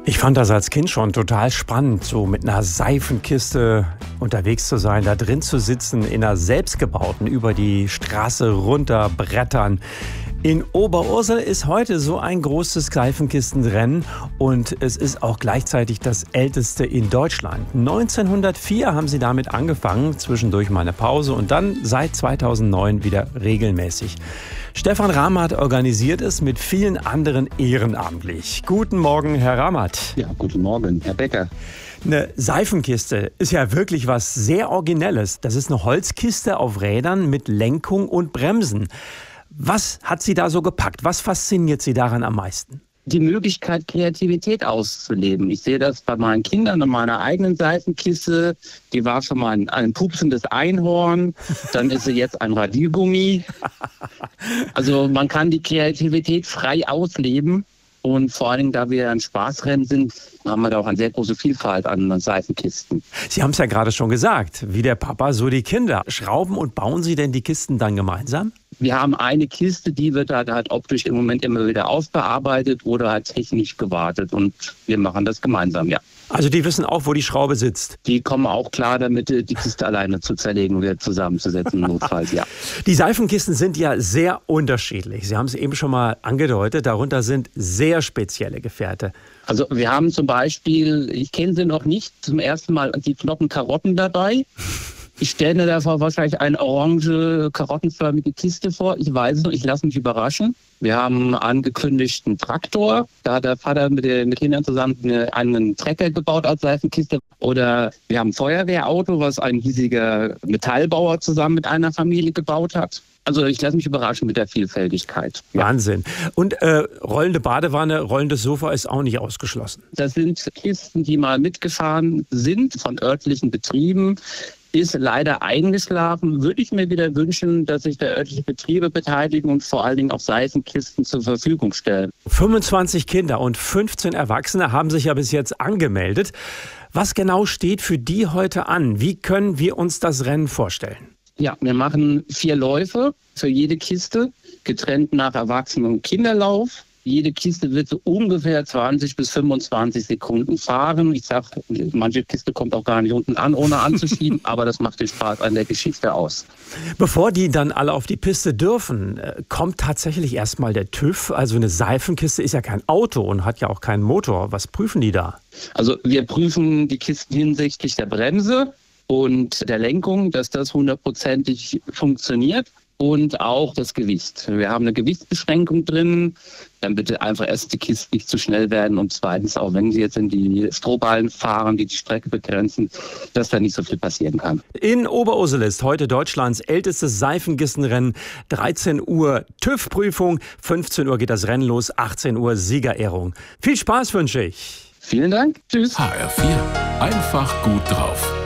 Ich fand das als Kind schon total spannend, so mit einer Seifenkiste unterwegs zu sein, da drin zu sitzen, in einer selbstgebauten, über die Straße runter brettern. In Oberursel ist heute so ein großes Seifenkistenrennen und es ist auch gleichzeitig das älteste in Deutschland. 1904 haben sie damit angefangen, zwischendurch mal eine Pause und dann seit 2009 wieder regelmäßig. Stefan Ramat organisiert es mit vielen anderen ehrenamtlich. Guten Morgen, Herr Ramat. Ja, guten Morgen, Herr Becker. Eine Seifenkiste ist ja wirklich was sehr Originelles. Das ist eine Holzkiste auf Rädern mit Lenkung und Bremsen. Was hat Sie da so gepackt? Was fasziniert Sie daran am meisten? Die Möglichkeit, Kreativität auszuleben. Ich sehe das bei meinen Kindern und meiner eigenen Seifenkiste. Die war schon mal ein pupsendes Einhorn, dann ist sie jetzt ein Radiergummi. Also man kann die Kreativität frei ausleben. Und vor allen Dingen, da wir ein Spaßrennen sind, haben wir da auch eine sehr große Vielfalt an Seifenkisten. Sie haben es ja gerade schon gesagt, wie der Papa, so die Kinder. Schrauben und bauen Sie denn die Kisten dann gemeinsam? Wir haben eine Kiste, die wird halt optisch im Moment immer wieder aufbearbeitet oder halt technisch gewartet. Und wir machen das gemeinsam, ja. Also die wissen auch, wo die Schraube sitzt? Die kommen auch klar damit, die Kiste alleine zu zerlegen und wieder zusammenzusetzen, notfalls, ja. Die Seifenkisten sind ja sehr unterschiedlich. Sie haben es eben schon mal angedeutet, darunter sind sehr spezielle Gefährte. Also wir haben zum Beispiel, ich kenne sie noch nicht, zum ersten Mal die Knoppen Karotten dabei. Ich stelle mir davor wahrscheinlich eine orange, karottenförmige Kiste vor. Ich weiß es noch, ich lasse mich überraschen. Wir haben angekündigt einen Traktor. Da hat der Vater mit den Kindern zusammen einen Trecker gebaut als Seifenkiste. Oder wir haben ein Feuerwehrauto, was ein hiesiger Metallbauer zusammen mit einer Familie gebaut hat. Also ich lasse mich überraschen mit der Vielfältigkeit. Wahnsinn. Und rollende Badewanne, rollendes Sofa ist auch nicht ausgeschlossen. Das sind Kisten, die mal mitgefahren sind von örtlichen Betrieben. Ist leider eingeschlafen. Würde ich mir wieder wünschen, dass sich da örtliche Betriebe beteiligen und vor allen Dingen auch Seifenkisten zur Verfügung stellen. 25 Kinder und 15 Erwachsene haben sich ja bis jetzt angemeldet. Was genau steht für die heute an? Wie können wir uns das Rennen vorstellen? Ja, wir machen 4 Läufe für jede Kiste, getrennt nach Erwachsenen- und Kinderlauf. Jede Kiste wird so ungefähr 20 bis 25 Sekunden fahren. Ich sage, manche Kiste kommt auch gar nicht unten an, ohne anzuschieben, aber das macht den Spaß an der Geschichte aus. Bevor die dann alle auf die Piste dürfen, kommt tatsächlich erstmal der TÜV. Also eine Seifenkiste ist ja kein Auto und hat ja auch keinen Motor. Was prüfen die da? Also wir prüfen die Kisten hinsichtlich der Bremse und der Lenkung, dass das 100%ig funktioniert. Und auch das Gewicht. Wir haben eine Gewichtsbeschränkung drin. Dann bitte einfach erst die Kisten nicht zu schnell werden. Und zweitens auch, wenn Sie jetzt in die Strohballen fahren, die Strecke begrenzen, dass da nicht so viel passieren kann. In Oberursel ist heute Deutschlands ältestes Seifenkistenrennen. 13 Uhr TÜV-Prüfung, 15 Uhr geht das Rennen los, 18 Uhr Siegerehrung. Viel Spaß wünsche ich. Vielen Dank. Tschüss. HR4. Einfach gut drauf.